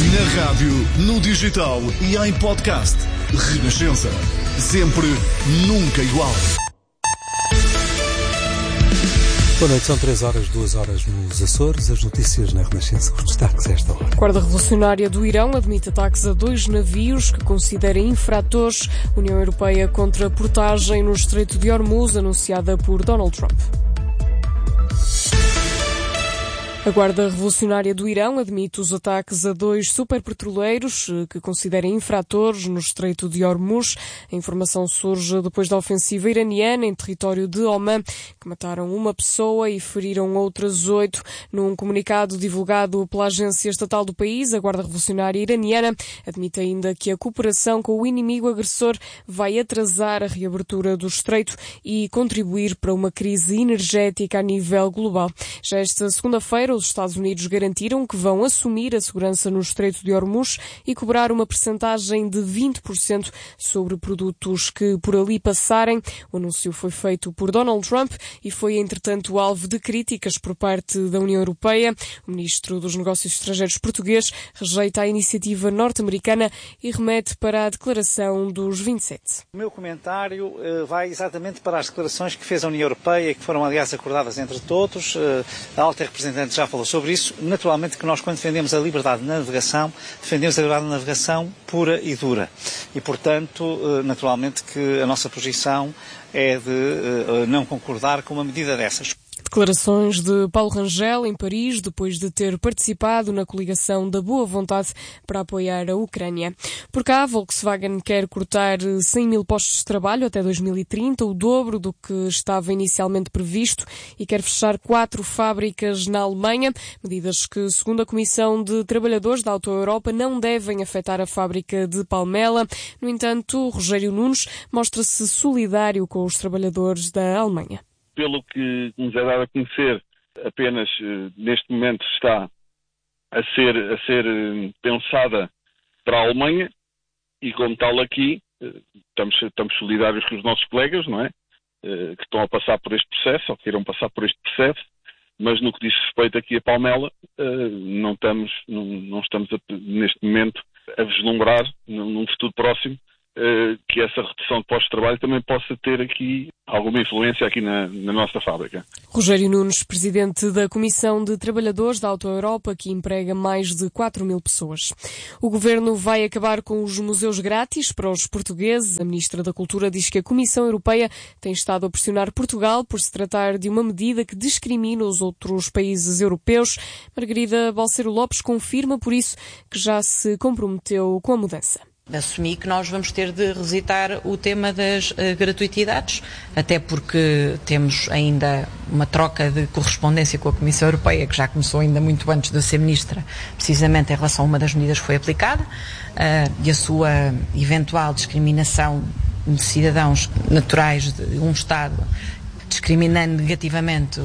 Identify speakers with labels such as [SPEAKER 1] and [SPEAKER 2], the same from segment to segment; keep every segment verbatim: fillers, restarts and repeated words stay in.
[SPEAKER 1] Na rádio, no digital e em podcast. Renascença. Sempre, nunca igual.
[SPEAKER 2] Boa noite, são três horas, duas horas nos Açores. As notícias na Renascença, os destaques a esta hora.
[SPEAKER 3] A Guarda Revolucionária do Irão admite ataques a dois navios que considera infratores. União Europeia contra portagem no Estreito de Hormuz, anunciada por Donald Trump. A Guarda Revolucionária do Irão admite os ataques a dois superpetroleiros que considera infratores no Estreito de Hormuz. A informação surge depois da ofensiva iraniana em território de Omã, que mataram uma pessoa e feriram outras oito. Num comunicado divulgado pela agência estatal do país, a Guarda Revolucionária iraniana admite ainda que a cooperação com o inimigo agressor vai atrasar a reabertura do Estreito e contribuir para uma crise energética a nível global. Já esta segunda-feira, os Estados Unidos garantiram que vão assumir a segurança no Estreito de Hormuz e cobrar uma percentagem de vinte por cento sobre produtos que por ali passarem. O anúncio foi feito por Donald Trump e foi, entretanto, alvo de críticas por parte da União Europeia. O ministro dos Negócios Estrangeiros português rejeita a iniciativa norte-americana e remete para a declaração dos vinte e sete.
[SPEAKER 4] O meu comentário uh, vai exatamente para as declarações que fez a União Europeia, que foram, aliás, acordadas entre todos. Uh, a alta representante já falou sobre isso. Naturalmente que nós, quando defendemos a liberdade de navegação, defendemos a liberdade de navegação pura e dura. E, portanto, naturalmente que a nossa posição é de não concordar com uma medida dessas.
[SPEAKER 3] Declarações de Paulo Rangel em Paris, depois de ter participado na coligação da Boa Vontade para apoiar a Ucrânia. Por cá, a Volkswagen quer cortar cem mil postos de trabalho até dois mil e trinta, o dobro do que estava inicialmente previsto, e quer fechar quatro fábricas na Alemanha, medidas que, segundo a Comissão de Trabalhadores da Auto Europa, não devem afetar a fábrica de Palmela. No entanto, Rogério Nunes mostra-se solidário com os trabalhadores da Alemanha.
[SPEAKER 5] Pelo que nos é dado a conhecer, apenas neste momento está a ser, a ser pensada para a Alemanha e, como tal, aqui estamos, estamos solidários com os nossos colegas, não é? Que estão a passar por este processo, ou que irão passar por este processo, mas no que diz respeito aqui a Palmela, não estamos, não, não estamos a, neste momento a vislumbrar, num futuro próximo, que essa redução de postos de trabalho também possa ter aqui alguma influência aqui na, na nossa fábrica.
[SPEAKER 3] Rogério Nunes, presidente da Comissão de Trabalhadores da Auto Europa, que emprega mais de quatro mil pessoas. O governo vai acabar com os museus grátis para os portugueses. A ministra da Cultura diz que a Comissão Europeia tem estado a pressionar Portugal por se tratar de uma medida que discrimina os outros países europeus. Margarida Balseiro Lopes confirma, por isso, que já se comprometeu com a mudança.
[SPEAKER 6] Assumi que nós vamos ter de revisitar o tema das uh, gratuitidades, até porque temos ainda uma troca de correspondência com a Comissão Europeia, que já começou ainda muito antes de eu ser ministra, precisamente em relação a uma das medidas que foi aplicada, uh, e a sua eventual discriminação de cidadãos naturais de um Estado, discriminando negativamente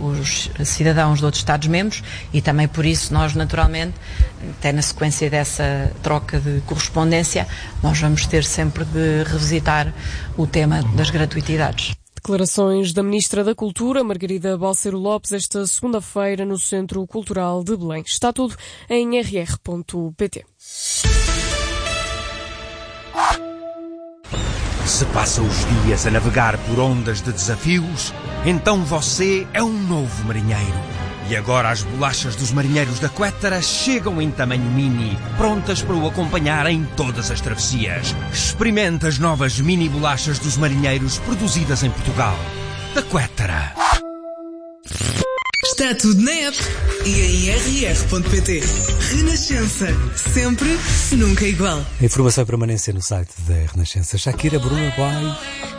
[SPEAKER 6] os cidadãos de outros Estados-membros, e também por isso nós, naturalmente, até na sequência dessa troca de correspondência, nós vamos ter sempre de revisitar o tema das gratuitidades.
[SPEAKER 3] Declarações da Ministra da Cultura, Margarida Balseiro Lopes, esta segunda-feira no Centro Cultural de Belém. Está tudo em r r ponto p t.
[SPEAKER 7] Se passa os dias a navegar por ondas de desafios, então você é um novo marinheiro. E agora as bolachas dos marinheiros da Quettara chegam em tamanho mini, prontas para o acompanhar em todas as travessias. Experimente as novas mini bolachas dos marinheiros produzidas em Portugal. Da Quettara.
[SPEAKER 8] Está tudo na app e em r r ponto p t. Renascença. Sempre, nunca igual.
[SPEAKER 2] A informação e permanência no site da Renascença. Shakira, Bruna Boy.